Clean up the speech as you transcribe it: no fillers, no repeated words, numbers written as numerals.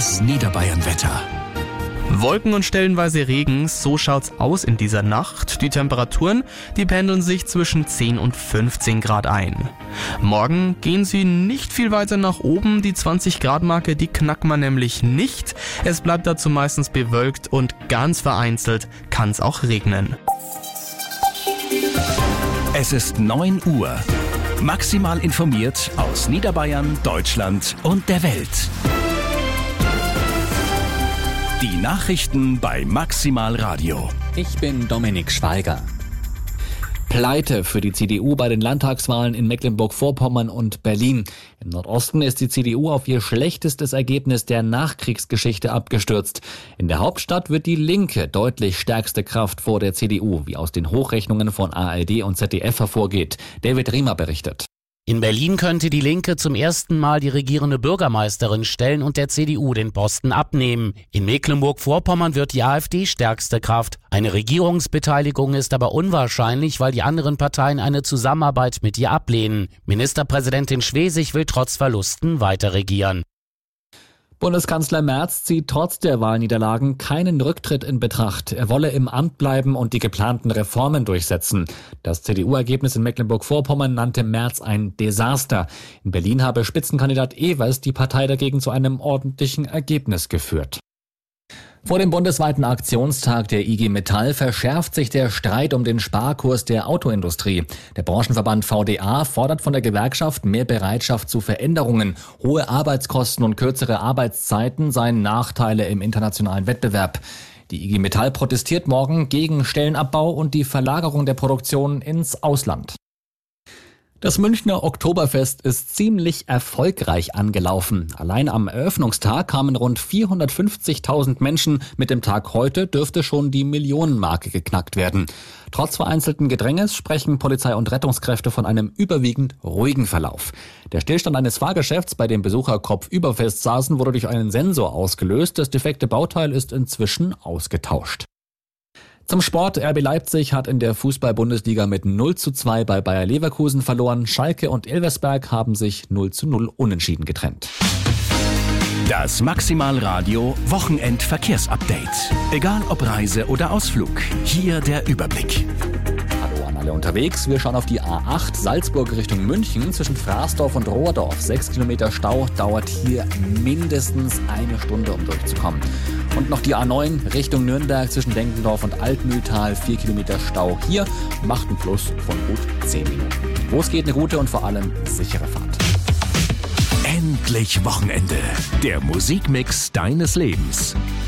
Das Niederbayern-Wetter. Wolken und stellenweise Regen, so schaut's aus in dieser Nacht. Die Temperaturen, die pendeln sich zwischen 10 und 15 Grad ein. Morgen gehen sie nicht viel weiter nach oben, die 20 Grad Marke, die knackt man nämlich nicht. Es bleibt dazu meistens bewölkt und ganz vereinzelt kann's auch regnen. Es ist 9 Uhr. Maximal informiert aus Niederbayern, Deutschland und der Welt. Die Nachrichten bei Maximal Radio. Ich bin Dominik Schweiger. Pleite für die CDU bei den Landtagswahlen in Mecklenburg-Vorpommern und Berlin. Im Nordosten ist die CDU auf ihr schlechtestes Ergebnis der Nachkriegsgeschichte abgestürzt. In der Hauptstadt wird die Linke deutlich stärkste Kraft vor der CDU, wie aus den Hochrechnungen von ARD und ZDF hervorgeht. David Riemer berichtet. In Berlin könnte die Linke zum ersten Mal die regierende Bürgermeisterin stellen und der CDU den Posten abnehmen. In Mecklenburg-Vorpommern wird die AfD stärkste Kraft. Eine Regierungsbeteiligung ist aber unwahrscheinlich, weil die anderen Parteien eine Zusammenarbeit mit ihr ablehnen. Ministerpräsidentin Schwesig will trotz Verlusten weiter regieren. Bundeskanzler Merz zieht trotz der Wahlniederlagen keinen Rücktritt in Betracht. Er wolle im Amt bleiben und die geplanten Reformen durchsetzen. Das CDU-Ergebnis in Mecklenburg-Vorpommern nannte Merz ein Desaster. In Berlin habe Spitzenkandidat Evers die Partei dagegen zu einem ordentlichen Ergebnis geführt. Vor dem bundesweiten Aktionstag der IG Metall verschärft sich der Streit um den Sparkurs der Autoindustrie. Der Branchenverband VDA fordert von der Gewerkschaft mehr Bereitschaft zu Veränderungen. Hohe Arbeitskosten und kürzere Arbeitszeiten seien Nachteile im internationalen Wettbewerb. Die IG Metall protestiert morgen gegen Stellenabbau und die Verlagerung der Produktion ins Ausland. Das Münchner Oktoberfest ist ziemlich erfolgreich angelaufen. Allein am Eröffnungstag kamen rund 450.000 Menschen. Mit dem Tag heute dürfte schon die Millionenmarke geknackt werden. Trotz vereinzelten Gedränges sprechen Polizei und Rettungskräfte von einem überwiegend ruhigen Verlauf. Der Stillstand eines Fahrgeschäfts, bei dem Besucher kopfüber fest saßen, wurde durch einen Sensor ausgelöst. Das defekte Bauteil ist inzwischen ausgetauscht. Zum Sport. RB Leipzig hat in der Fußball-Bundesliga mit 0:2 bei Bayer Leverkusen verloren. Schalke und Elversberg haben sich 0:0 unentschieden getrennt. Das Maximal Radio Wochenend-Verkehrsupdate. Egal ob Reise oder Ausflug, hier der Überblick. Hallo an alle unterwegs. Wir schauen auf die A8 Salzburg Richtung München zwischen Fraßdorf und Rohrdorf. 6 Kilometer Stau, dauert hier mindestens eine Stunde, um durchzukommen. Und noch die A9 Richtung Nürnberg zwischen Denkendorf und Altmühltal. 4 Kilometer Stau hier, macht einen Plus von gut 10 Minuten. Los geht eine gute und vor allem sichere Fahrt. Endlich Wochenende. Der Musikmix deines Lebens.